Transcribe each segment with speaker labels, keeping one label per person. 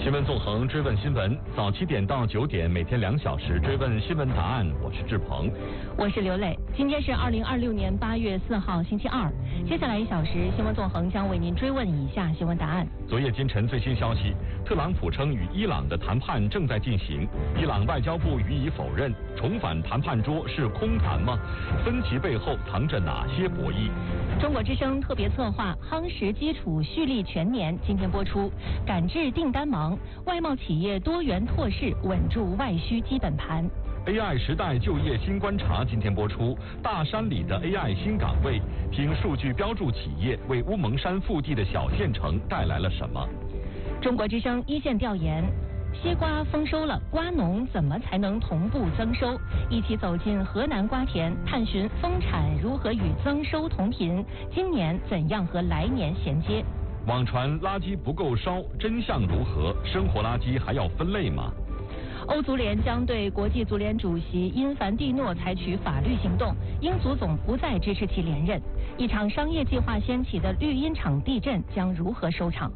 Speaker 1: 新闻纵横追问新闻，早7点到9点，每天2小时追问新闻答案。我是志鹏，
Speaker 2: 我是刘磊。今天是2026年8月4号，星期二。接下来1小时，新闻纵横将为您追问以下新闻答案。
Speaker 1: 昨夜今晨最新消息，特朗普称与伊朗的谈判正在进行，伊朗外交部予以否认。重返谈判桌是空谈吗？分歧背后藏着哪些博弈？
Speaker 2: 中国之声特别策划夯实基础蓄力全年今天播出，赶制订单忙，外贸企业多元拓市，稳住外需基本盘。
Speaker 1: AI 时代就业新观察今天播出，大山里的 AI 新岗位，凭数据标注企业为乌蒙山腹地的小县城带来了什么？
Speaker 2: 中国之声一线调研，西瓜丰收了，瓜农怎么才能同步增收？一起走进河南瓜田，探寻丰产如何与增收同频，今年怎样和来年衔接？
Speaker 1: 网传垃圾不够烧，真相如何？生活垃圾还要分类吗？
Speaker 2: 欧足联将对国际足联主席因凡蒂诺采取法律行动，英足总不再支持其连任。一场商业计划掀起的绿茵场地震将如何收场？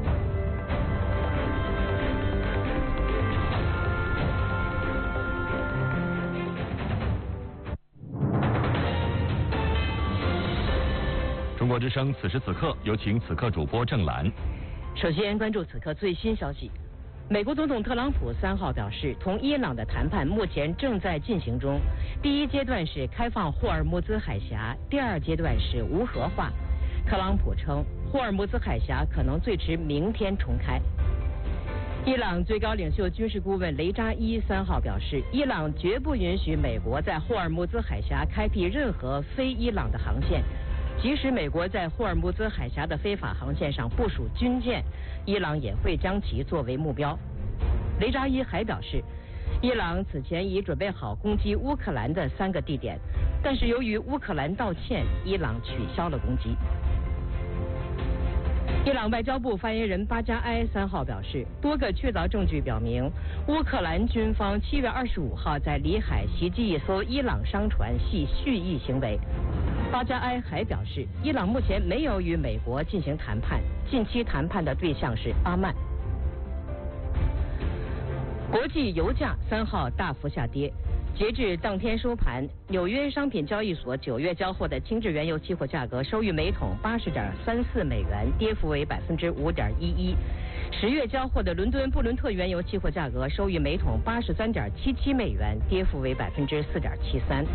Speaker 1: 中国之声此时此刻，有请此刻主播郑兰。
Speaker 3: 首先关注此刻最新消息。美国总统特朗普3号表示，同伊朗的谈判目前正在进行中，第一阶段是开放霍尔木兹海峡，第二阶段是无核化。特朗普称，霍尔木兹海峡可能最迟明天重开。伊朗最高领袖军事顾问雷扎伊3号表示，伊朗绝不允许美国在霍尔木兹海峡开辟任何非伊朗的航线。即使美国在霍尔木兹海峡的非法航线上部署军舰，伊朗也会将其作为目标。雷扎伊还表示，伊朗此前已准备好攻击乌克兰的3个地点，但是由于乌克兰道歉，伊朗取消了攻击。伊朗外交部发言人巴加埃3号表示，多个确凿证据表明，乌克兰军方7月25号在里海袭击一艘伊朗商船系蓄意行为。巴加埃还表示，伊朗目前没有与美国进行谈判，近期谈判的对象是阿曼。国际油价3号大幅下跌，截至当天收盘，纽约商品交易所9月交货的轻质原油期货价格收于每桶80.34美元，跌幅为5.11%。10月交货的伦敦布伦特原油期货价格收于每桶83.77美元，跌幅为4.73%。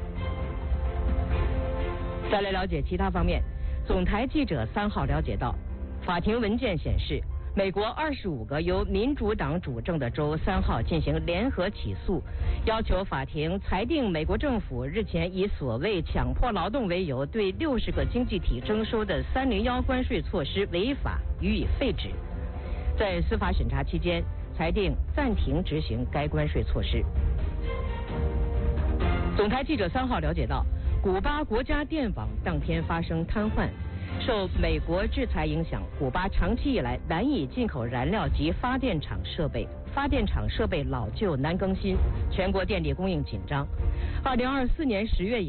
Speaker 3: 再来了解其他方面，总台记者3号了解到，法庭文件显示，美国25个由民主党主政的州3号进行联合起诉，要求法庭裁定美国政府日前以所谓强迫劳动为由对60个经济体征收的301关税措施违法，予以废止。在司法审查期间，裁定暂停执行该关税措施。总台记者3号了解到，古巴国家电网当天发生瘫痪，受美国制裁影响，古巴长期以来难以进口燃料及发电厂设备，发电厂设备老旧难更新，全国电力供应紧张。2024年10月以